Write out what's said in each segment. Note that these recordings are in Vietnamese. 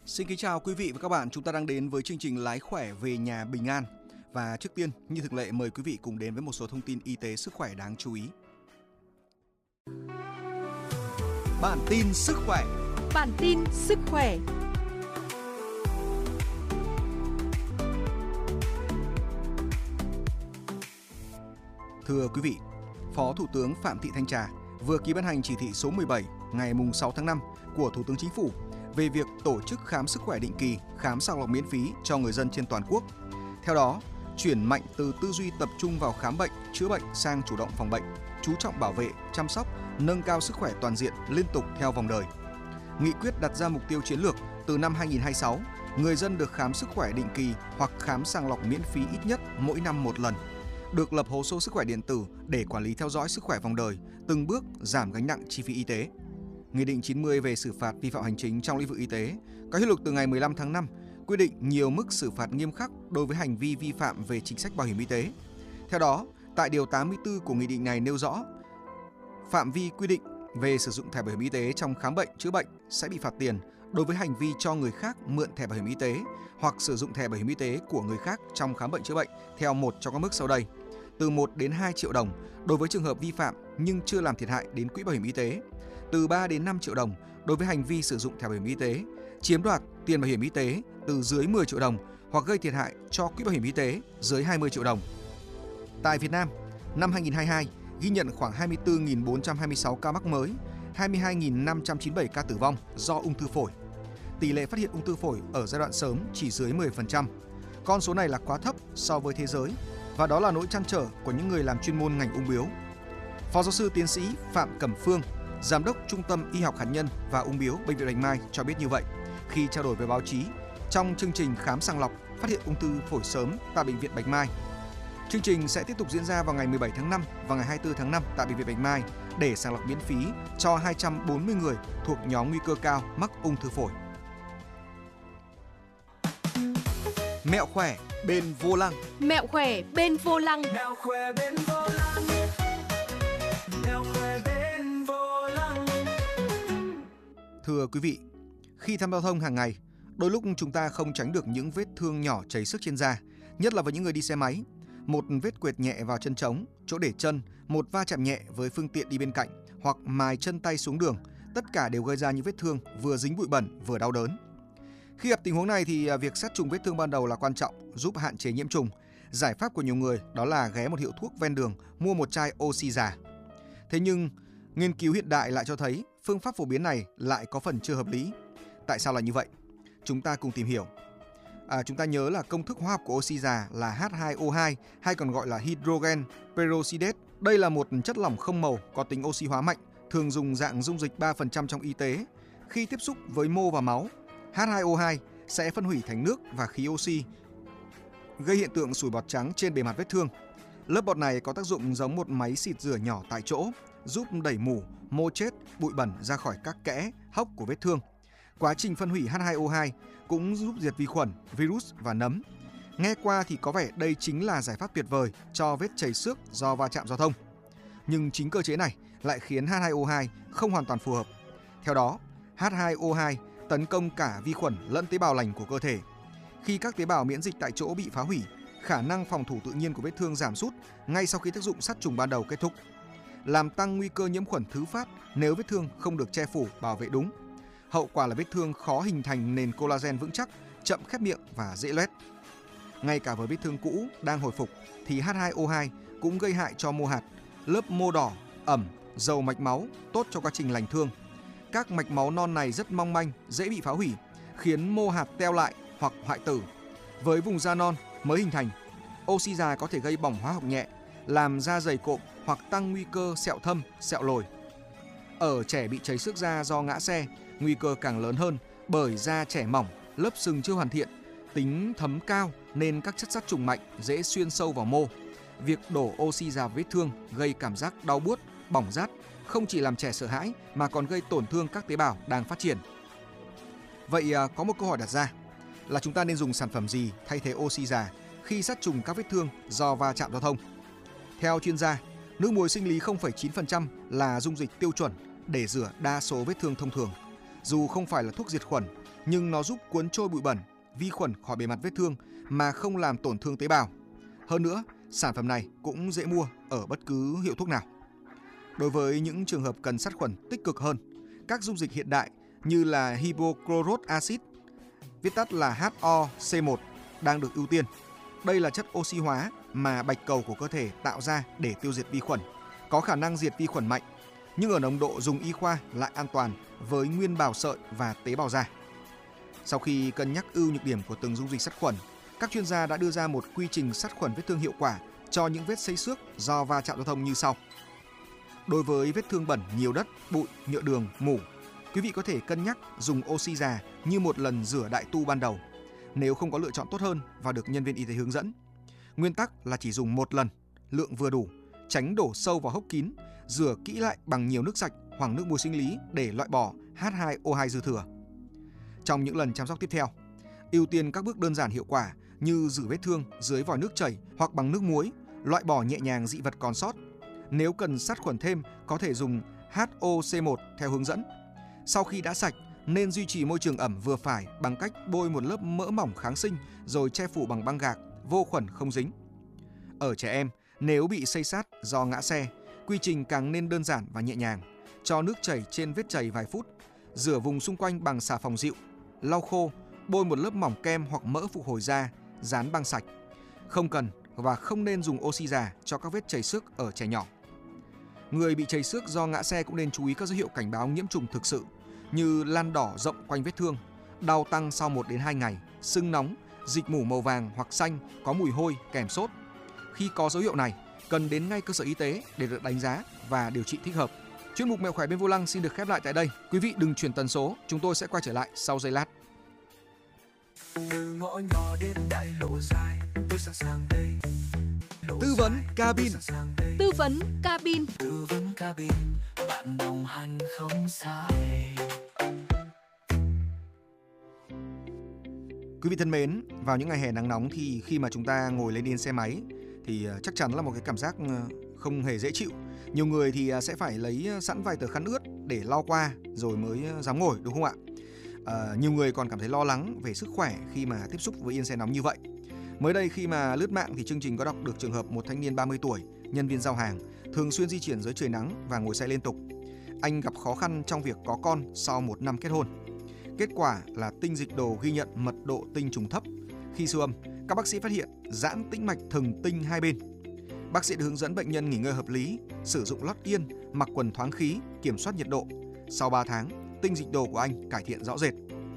Xin kính chào quý vị và các bạn, chúng ta đang đến với chương trình Lái khỏe về nhà bình an. Và trước tiên, như thường lệ, mời quý vị cùng đến với một số thông tin y tế sức khỏe đáng chú ý. Bản tin sức khỏe. Bản tin sức khỏe. Thưa quý vị, Phó Thủ tướng Phạm Thị Thanh Trà vừa ký ban hành chỉ thị số 17 ngày 6 tháng 5 của Thủ tướng Chính phủ về việc tổ chức khám sức khỏe định kỳ, khám sàng lọc miễn phí cho người dân trên toàn quốc. Theo đó, chuyển mạnh từ tư duy tập trung vào khám bệnh, chữa bệnh sang chủ động phòng bệnh, chú trọng bảo vệ, chăm sóc, nâng cao sức khỏe toàn diện liên tục theo vòng đời. Nghị quyết đặt ra mục tiêu chiến lược từ năm 2026, người dân được khám sức khỏe định kỳ hoặc khám sàng lọc miễn phí ít nhất mỗi năm một lần, được lập hồ sơ sức khỏe điện tử để quản lý theo dõi sức khỏe vòng đời, từng bước giảm gánh nặng chi phí y tế. Nghị định 90 về xử phạt vi phạm hành chính trong lĩnh vực y tế có hiệu lực từ ngày 15 tháng 5, quy định nhiều mức xử phạt nghiêm khắc đối với hành vi vi phạm về chính sách bảo hiểm y tế. Theo đó, tại điều 84 của nghị định này nêu rõ, phạm vi quy định về sử dụng thẻ bảo hiểm y tế trong khám bệnh, chữa bệnh sẽ bị phạt tiền đối với hành vi cho người khác mượn thẻ bảo hiểm y tế hoặc sử dụng thẻ bảo hiểm y tế của người khác trong khám bệnh chữa bệnh theo một trong các mức sau đây: từ 1 đến 2 triệu đồng đối với trường hợp vi phạm nhưng chưa làm thiệt hại đến quỹ bảo hiểm y tế, từ 3 đến 5 triệu đồng đối với hành vi sử dụng thẻ bảo hiểm y tế, chiếm đoạt tiền bảo hiểm y tế từ dưới 10 triệu đồng hoặc gây thiệt hại cho quỹ bảo hiểm y tế dưới 20 triệu đồng. Tại Việt Nam, năm 2022 ghi nhận khoảng 24.426 ca mắc mới, 22.597 ca tử vong do ung thư phổi. Tỷ lệ phát hiện ung thư phổi ở giai đoạn sớm chỉ dưới 10%. Con số này là quá thấp so với thế giới và đó là nỗi trăn trở của những người làm chuyên môn ngành ung bướu. Phó giáo sư tiến sĩ Phạm Cẩm Phương, Giám đốc Trung tâm Y học hạt nhân và ung bướu Bệnh viện Bạch Mai cho biết như vậy khi trao đổi với báo chí trong chương trình khám sàng lọc phát hiện ung thư phổi sớm tại Bệnh viện Bạch Mai. Chương trình sẽ tiếp tục diễn ra vào ngày 17 tháng 5 và ngày 24 tháng 5 tại Bệnh viện Bạch Mai để sàng lọc miễn phí cho 240 người thuộc nhóm nguy cơ cao mắc ung thư phổi. Mẹo khỏe bên vô lăng. Mẹo khỏe bên vô lăng. Mẹo khỏe bên vô lăng. Mẹo khỏe bên vô lăng. Thưa quý vị, khi tham gia giao thông hàng ngày, đôi lúc chúng ta không tránh được những vết thương nhỏ chảy xước trên da, nhất là với những người đi xe máy. Một vết quệt nhẹ vào chân trống, chỗ để chân, một va chạm nhẹ với phương tiện đi bên cạnh hoặc mài chân tay xuống đường, tất cả đều gây ra những vết thương vừa dính bụi bẩn vừa đau đớn. Khi gặp tình huống này thì việc sát trùng vết thương ban đầu là quan trọng, giúp hạn chế nhiễm trùng. Giải pháp của nhiều người đó là ghé một hiệu thuốc ven đường mua một chai oxy già. Thế nhưng nghiên cứu hiện đại lại cho thấy phương pháp phổ biến này lại có phần chưa hợp lý. Tại sao là như vậy? Chúng ta cùng tìm hiểu. Chúng ta nhớ là công thức hóa học của oxy già là H2O2 hay còn gọi là hydrogen peroxidate. Đây là một chất lỏng không màu có tính oxy hóa mạnh, thường dùng dạng dung dịch 3% trong y tế. Khi tiếp xúc với mô và máu, H2O2 sẽ phân hủy thành nước và khí oxy, gây hiện tượng sủi bọt trắng trên bề mặt vết thương. Lớp bọt này có tác dụng giống một máy xịt rửa nhỏ tại chỗ, giúp đẩy mủ, mô chết, bụi bẩn ra khỏi các kẽ, hốc của vết thương. Quá trình phân hủy H2O2 cũng giúp diệt vi khuẩn, virus và nấm. Nghe qua thì có vẻ đây chính là giải pháp tuyệt vời cho vết chảy xước do va chạm giao thông. Nhưng chính cơ chế này lại khiến H2O2 không hoàn toàn phù hợp. Theo đó, H2O2 tấn công cả vi khuẩn lẫn tế bào lành của cơ thể. Khi các tế bào miễn dịch tại chỗ bị phá hủy, khả năng phòng thủ tự nhiên của vết thương giảm sút ngay sau khi tác dụng sát trùng ban đầu kết thúc, làm tăng nguy cơ nhiễm khuẩn thứ phát nếu vết thương không được che phủ bảo vệ đúng. Hậu quả là vết thương khó hình thành nền collagen vững chắc, chậm khép miệng và dễ loét. Ngay cả với vết thương cũ đang hồi phục thì H2O2 cũng gây hại cho mô hạt, lớp mô đỏ, ẩm, dầu mạch máu tốt cho quá trình lành thương. Các mạch máu non này rất mong manh, dễ bị phá hủy, khiến mô hạt teo lại hoặc hoại tử. Với vùng da non mới hình thành, oxy già có thể gây bỏng hóa học nhẹ, làm da dày cộm hoặc tăng nguy cơ sẹo thâm, sẹo lồi. Ở trẻ bị cháy xước da do ngã xe, nguy cơ càng lớn hơn bởi da trẻ mỏng, lớp sừng chưa hoàn thiện, tính thấm cao nên các chất sát trùng mạnh dễ xuyên sâu vào mô. Việc đổ oxy già vết thương gây cảm giác đau buốt, bỏng rát, không chỉ làm trẻ sợ hãi mà còn gây tổn thương các tế bào đang phát triển. Vậy có một câu hỏi đặt ra là chúng ta nên dùng sản phẩm gì thay thế oxy già khi sát trùng các vết thương do va chạm giao thông? Theo chuyên gia, nước muối sinh lý 0,9% là dung dịch tiêu chuẩn để rửa đa số vết thương thông thường. Dù không phải là thuốc diệt khuẩn, nhưng nó giúp cuốn trôi bụi bẩn, vi khuẩn khỏi bề mặt vết thương mà không làm tổn thương tế bào. Hơn nữa, sản phẩm này cũng dễ mua ở bất cứ hiệu thuốc nào. Đối với những trường hợp cần sát khuẩn tích cực hơn, các dung dịch hiện đại như là hydrochloric acid, viết tắt là HOC1, đang được ưu tiên. Đây là chất oxy hóa mà bạch cầu của cơ thể tạo ra để tiêu diệt vi khuẩn, có khả năng diệt vi khuẩn mạnh, nhưng ở nồng độ dùng y khoa lại an toàn với nguyên bào sợi và tế bào da. Sau khi cân nhắc ưu nhược điểm của từng dung dịch sát khuẩn, các chuyên gia đã đưa ra một quy trình sát khuẩn vết thương hiệu quả cho những vết xây xước do va chạm giao thông như sau. Đối với vết thương bẩn nhiều đất, bụi, nhựa đường, mủ, quý vị có thể cân nhắc dùng oxy già như một lần rửa đại tu ban đầu, nếu không có lựa chọn tốt hơn và được nhân viên y tế hướng dẫn. Nguyên tắc là chỉ dùng một lần, lượng vừa đủ, tránh đổ sâu vào hốc kín, rửa kỹ lại bằng nhiều nước sạch hoặc nước muối sinh lý để loại bỏ H2O2 dư thừa. Trong những lần chăm sóc tiếp theo, ưu tiên các bước đơn giản hiệu quả như rửa vết thương dưới vòi nước chảy hoặc bằng nước muối, loại bỏ nhẹ nhàng dị vật còn sót. Nếu cần sát khuẩn thêm, có thể dùng HOC1 theo hướng dẫn. Sau khi đã sạch, nên duy trì môi trường ẩm vừa phải bằng cách bôi một lớp mỡ mỏng kháng sinh rồi che phủ bằng băng gạc, vô khuẩn không dính. Ở trẻ em, nếu bị xây xát do ngã xe, quy trình càng nên đơn giản và nhẹ nhàng. Cho nước chảy trên vết chảy vài phút, rửa vùng xung quanh bằng xà phòng dịu, lau khô, bôi một lớp mỏng kem hoặc mỡ phục hồi da, dán băng sạch. Không cần và không nên dùng oxy già cho các vết chảy xước ở trẻ nhỏ. Người bị chảy xước do ngã xe cũng nên chú ý các dấu hiệu cảnh báo nhiễm trùng thực sự như lan đỏ rộng quanh vết thương, đau tăng sau 1 đến 2 ngày, sưng nóng, dịch mủ màu vàng hoặc xanh, có mùi hôi kèm sốt. Khi có dấu hiệu này, cần đến ngay cơ sở y tế để được đánh giá và điều trị thích hợp. Chuyên mục Mẹo khỏe bên vô lăng xin được khép lại tại đây. Quý vị đừng chuyển tần số, chúng tôi sẽ quay trở lại sau giây lát. Từ ngõ nhỏ đến đại lộ dài, tôi sẵn sàng đây. Tư vấn cabin. Tư vấn cabin. Tư vấn cabin, bạn đồng hành không sai. Quý vị thân mến, vào những ngày hè nắng nóng thì khi mà chúng ta ngồi lên yên xe máy thì chắc chắn là một cái cảm giác không hề dễ chịu. Nhiều người thì sẽ phải lấy sẵn vài tờ khăn ướt để lau qua rồi mới dám ngồi, đúng không ạ? Nhiều người còn cảm thấy lo lắng về sức khỏe khi mà tiếp xúc với yên xe nóng như vậy. Mới đây khi mà lướt mạng thì chương trình có đọc được trường hợp một thanh niên 30 tuổi, nhân viên giao hàng, thường xuyên di chuyển dưới trời nắng và ngồi xe liên tục. Anh gặp khó khăn trong việc có con sau 1 năm kết hôn. Kết quả là tinh dịch đồ ghi nhận mật độ tinh trùng thấp. Khi siêu âm, các bác sĩ phát hiện giãn tĩnh mạch thừng tinh hai bên. Bác sĩ được hướng dẫn bệnh nhân nghỉ ngơi hợp lý, sử dụng lót yên, mặc quần thoáng khí, kiểm soát nhiệt độ. Sau 3 tháng, tinh dịch đồ của anh cải thiện rõ rệt.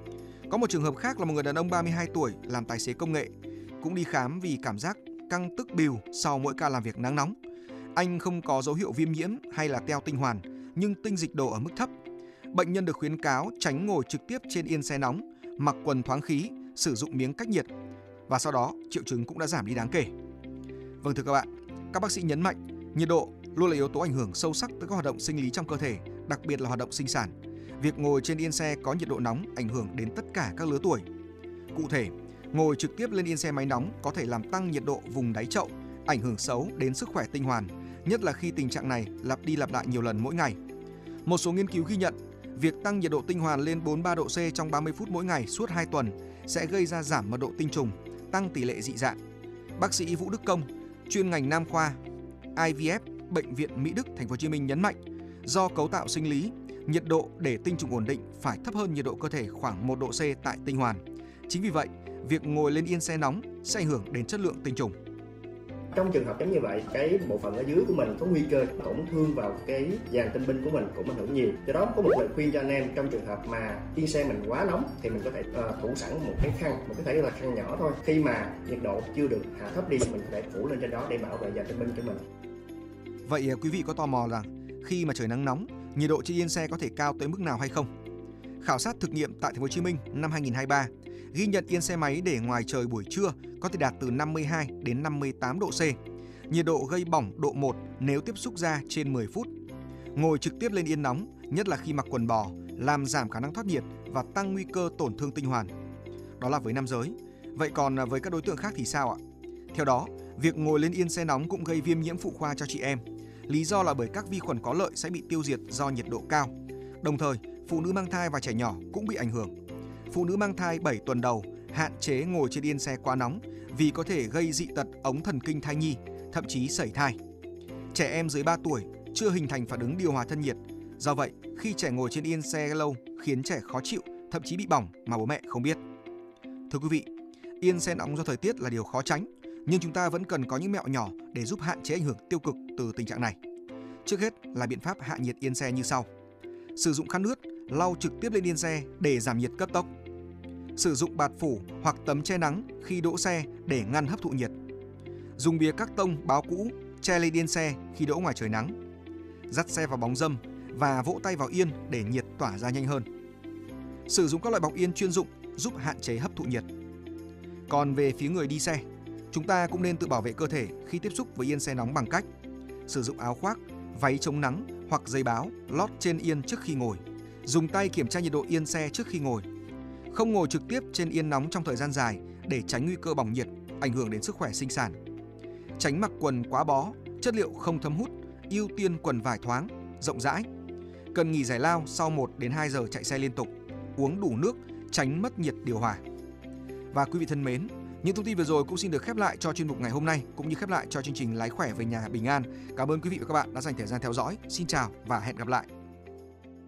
Có một trường hợp khác là một người đàn ông 32 tuổi làm tài xế công nghệ, cũng đi khám vì cảm giác căng tức bìu sau mỗi ca làm việc nắng nóng. Anh không có dấu hiệu viêm nhiễm hay là teo tinh hoàn, nhưng tinh dịch đồ ở mức thấp. Bệnh nhân được khuyến cáo tránh ngồi trực tiếp trên yên xe nóng, mặc quần thoáng khí, sử dụng miếng cách nhiệt. Và sau đó, triệu chứng cũng đã giảm đi đáng kể. Vâng thưa các bạn, các bác sĩ nhấn mạnh, nhiệt độ luôn là yếu tố ảnh hưởng sâu sắc tới các hoạt động sinh lý trong cơ thể, đặc biệt là hoạt động sinh sản. Việc ngồi trên yên xe có nhiệt độ nóng ảnh hưởng đến tất cả các lứa tuổi. Cụ thể, ngồi trực tiếp lên yên xe máy nóng có thể làm tăng nhiệt độ vùng đáy chậu, ảnh hưởng xấu đến sức khỏe tinh hoàn, nhất là khi tình trạng này lặp đi lặp lại nhiều lần mỗi ngày. Một số nghiên cứu ghi nhận, việc tăng nhiệt độ tinh hoàn lên 43 độ C trong 30 phút mỗi ngày suốt 2 tuần sẽ gây ra giảm mật độ tinh trùng, tăng tỷ lệ dị dạng. Bác sĩ Vũ Đức Công, chuyên ngành nam khoa IVF, Bệnh viện Mỹ Đức, Thành phố Hồ Chí Minh nhấn mạnh, do cấu tạo sinh lý, nhiệt độ để tinh trùng ổn định phải thấp hơn nhiệt độ cơ thể khoảng 1 độ C tại tinh hoàn. Chính vì vậy, việc ngồi lên yên xe nóng sẽ ảnh hưởng đến chất lượng tinh trùng. Trong trường hợp giống như vậy, cái bộ phận ở dưới của mình có nguy cơ tổn thương vào cái dàn tinh binh của mình cũng ảnh hưởng nhiều. Do đó có một lời khuyên cho anh em, trong trường hợp mà yên xe mình quá nóng thì mình có thể thủ sẵn một cái khăn, một cái thể là khăn nhỏ thôi. Khi mà nhiệt độ chưa được hạ thấp đi, mình có thể phủ lên trên đó để bảo vệ dàn tinh binh của mình. Vậy quý vị có tò mò rằng khi mà trời nắng nóng, nhiệt độ trên yên xe có thể cao tới mức nào hay không? Khảo sát thực nghiệm tại Thành phố Hồ Chí Minh năm 2023 ghi nhận yên xe máy để ngoài trời buổi trưa có thể đạt từ 52 đến 58 độ C. Nhiệt độ gây bỏng độ 1 nếu tiếp xúc da trên 10 phút. Ngồi trực tiếp lên yên nóng, nhất là khi mặc quần bò, làm giảm khả năng thoát nhiệt và tăng nguy cơ tổn thương tinh hoàn. Đó là với nam giới. Vậy còn với các đối tượng khác thì sao ạ? Theo đó, việc ngồi lên yên xe nóng cũng gây viêm nhiễm phụ khoa cho chị em. Lý do là bởi các vi khuẩn có lợi sẽ bị tiêu diệt do nhiệt độ cao. Đồng thời, phụ nữ mang thai và trẻ nhỏ cũng bị ảnh hưởng. phụ nữ mang thai 7 tuần đầu hạn chế ngồi trên yên xe quá nóng vì có thể gây dị tật ống thần kinh thai nhi, thậm chí sẩy thai. Trẻ em dưới 3 tuổi chưa hình thành phản ứng điều hòa thân nhiệt. Do vậy, khi trẻ ngồi trên yên xe lâu khiến trẻ khó chịu, thậm chí bị bỏng mà bố mẹ không biết. Thưa quý vị, yên xe nóng do thời tiết là điều khó tránh, nhưng chúng ta vẫn cần có những mẹo nhỏ để giúp hạn chế ảnh hưởng tiêu cực từ tình trạng này. Trước hết là biện pháp hạ nhiệt yên xe như sau. Sử dụng khăn ướt lau trực tiếp lên yên xe để giảm nhiệt cấp tốc. Sử dụng bạt phủ hoặc tấm che nắng khi đỗ xe để ngăn hấp thụ nhiệt. Dùng bìa các tông báo cũ che lên yên xe khi đỗ ngoài trời nắng. Dắt xe vào bóng râm và vỗ tay vào yên để nhiệt tỏa ra nhanh hơn. Sử dụng các loại bọc yên chuyên dụng giúp hạn chế hấp thụ nhiệt. Còn về phía người đi xe, chúng ta cũng nên tự bảo vệ cơ thể khi tiếp xúc với yên xe nóng bằng cách sử dụng áo khoác, váy chống nắng hoặc giày báo lót trên yên trước khi ngồi. Dùng tay kiểm tra nhiệt độ yên xe trước khi ngồi. Không ngồi trực tiếp trên yên nóng trong thời gian dài để tránh nguy cơ bỏng nhiệt, ảnh hưởng đến sức khỏe sinh sản. Tránh mặc quần quá bó, chất liệu không thấm hút, ưu tiên quần vải thoáng, rộng rãi. Cần nghỉ giải lao sau 1 đến 2 giờ chạy xe liên tục. Uống đủ nước, tránh mất nhiệt điều hòa. Và quý vị thân mến, những thông tin vừa rồi cũng xin được khép lại cho chuyên mục ngày hôm nay, cũng như khép lại cho chương trình Lái khỏe về nhà bình an. Cảm ơn quý vị và các bạn đã dành thời gian theo dõi. Xin chào và hẹn gặp lại.